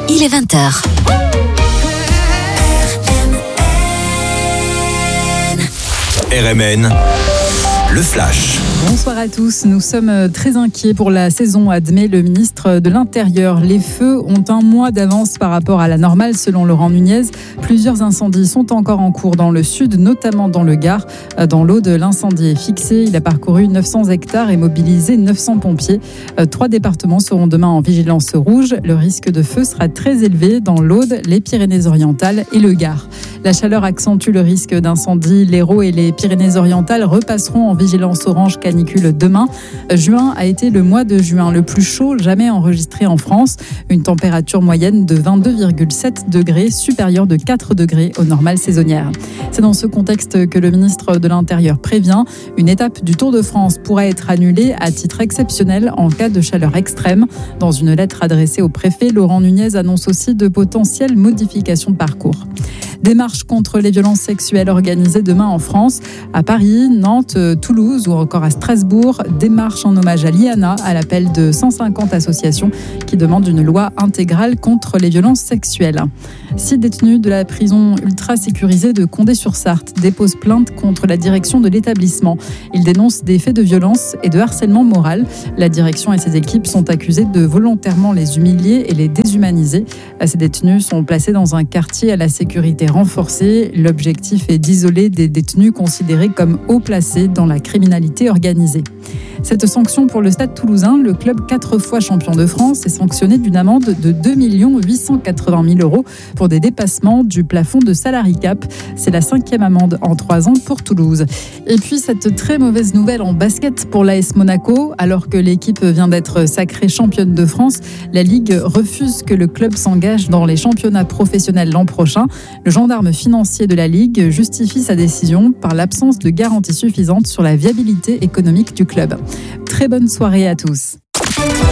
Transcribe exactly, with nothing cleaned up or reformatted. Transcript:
il est vingt heures. R M N, le flash. Bonsoir à tous. Nous sommes très inquiets pour la saison, admet le ministre de l'Intérieur. Les feux ont un mois d'avance par rapport à la normale, selon Laurent Nunez. Plusieurs incendies sont encore en cours dans le sud, notamment dans le Gard. Dans l'Aude, l'incendie est fixé. Il a parcouru neuf cents hectares et mobilisé neuf cents pompiers. Trois départements seront demain en vigilance rouge. Le risque de feu sera très élevé dans l'Aude, les Pyrénées-Orientales et le Gard. La chaleur accentue le risque d'incendie. L'Hérault et les Pyrénées-Orientales repasseront en vigilance orange canicule demain. Juin a été le mois de juin le plus chaud jamais enregistré en France. Une température moyenne de vingt-deux virgule sept degrés, supérieure de quatre degrés aux normales saisonnières. C'est dans ce contexte que le ministre de l'Intérieur prévient. Une étape du Tour de France pourrait être annulée à titre exceptionnel en cas de chaleur extrême. Dans une lettre adressée au préfet, Laurent Nunez annonce aussi de potentielles modifications de parcours. Des marches contre les violences sexuelles organisées demain en France, à Paris, Nantes, Toulouse ou encore à Strasbourg. Des marches en hommage à Liana, à l'appel de cent cinquante associations qui demandent une loi intégrale contre les violences sexuelles. Six détenus de la prison ultra sécurisée de Condé-sur-Sarthe déposent plainte contre la direction de l'établissement. Ils dénoncent des faits de violence et de harcèlement moral. La direction et ses équipes sont accusées de volontairement les humilier et les déshumaniser. Ces détenus sont placés dans un quartier à la sécurité renforcée. L'objectif est d'isoler des détenus considérés comme haut placés dans la criminalité organisée. Cette sanction pour le Stade toulousain, le club quatre fois champion de France, est sanctionné d'une amende de deux millions huit cent quatre-vingt mille euros pour des dépassements du plafond de salary cap. C'est la cinquième amende en trois ans pour Toulouse. Et puis cette très mauvaise nouvelle en basket pour l'A S Monaco. Alors que l'équipe vient d'être sacrée championne de France, la Ligue refuse que le club s'engage dans les championnats professionnels l'an prochain. Le gendarme financier de la Ligue justifie sa décision par l'absence de garantie suffisante sur la viabilité économique du club. Très bonne soirée à tous.